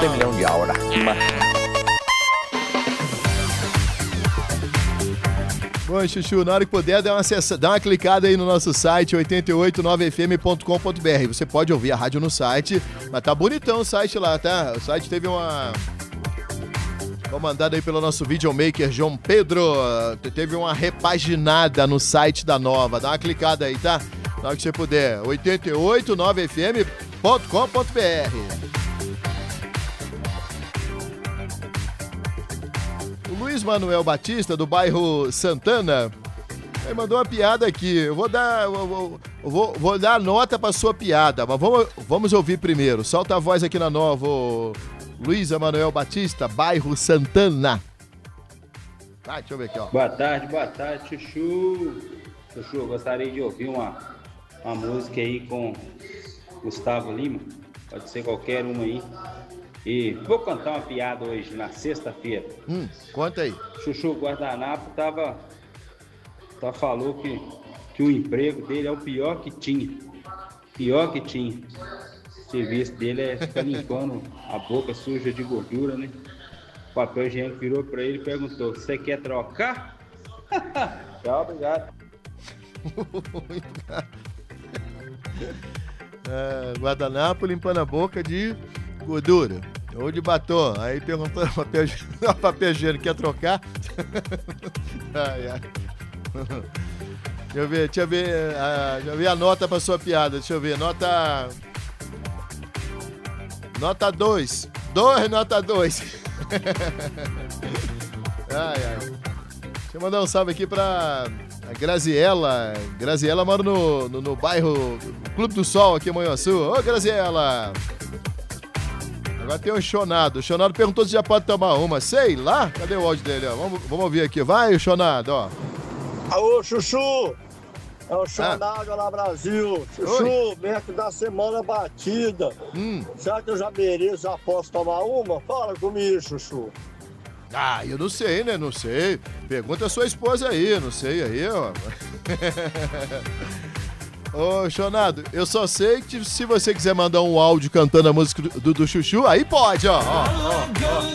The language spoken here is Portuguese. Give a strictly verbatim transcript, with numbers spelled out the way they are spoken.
de milhão de hora. Bom, Chuchu, na hora que puder, dá uma, acessa, dá uma clicada aí no nosso site, oito oito nove f m ponto com ponto b r. Você pode ouvir a rádio no site, mas tá bonitão o site lá, tá? O site teve uma... comandado aí pelo nosso videomaker João Pedro. Teve uma repaginada no site da Nova. Dá uma clicada aí, tá? Na hora que você puder. oito oito nove f m ponto com ponto b r. O Luiz Manuel Batista, do bairro Santana, ele mandou uma piada aqui. Eu vou dar, eu vou, eu vou, vou dar a nota pra sua piada, mas vamos, vamos ouvir primeiro. Solta a voz aqui na Nova, Luiz Manuel Batista, bairro Santana. Ah, deixa eu ver aqui, ó. Boa tarde, boa tarde, Chuchu. Chuchu, eu gostaria de ouvir uma, uma música aí com Gustavo Lima. Pode ser qualquer uma aí. E vou contar uma piada hoje, na sexta-feira. Hum, conta aí. Chuchu, o guardanapo tava, tava falou que, que o emprego dele é o pior que tinha. Pior que tinha. O serviço dele é ficar limpando a boca suja de gordura, né? O papel higiênico virou pra ele e perguntou: você quer trocar? Tchau, obrigado. É, guardanapo limpando a boca de gordura ou de batom. Aí perguntou: papel, papel higiênico, quer trocar? Ai, ai. Deixa eu ver, deixa eu ver, uh, deixa eu ver a nota pra sua piada. Deixa eu ver, nota... Nota dois. dois, nota dois. Ai, ai. Deixa eu mandar um salve aqui pra a Graziela. Graziela mora no, no, no bairro Clube do Sol, aqui em Manhuaçu. Ô, Graziela! Agora tem o Chonado. O Chonado perguntou se já pode tomar uma. Sei lá. Cadê o áudio dele? Ó? Vamos, vamos ouvir aqui. Vai, Chonado, ó. Alô, Chuchu! É o Chonado, ah. lá Brasil. Chuchu, Oi. Mestre da semana batida. Hum. Será que eu já mereço, já posso tomar uma? Fala comigo, Chuchu. Ah, eu não sei, né? Não sei. Pergunta a sua esposa aí. Não sei aí, ó. Ô, Chonado, eu só sei que se você quiser mandar um áudio cantando a música do, do, do Chuchu, aí pode, ó, ó, ó, ó.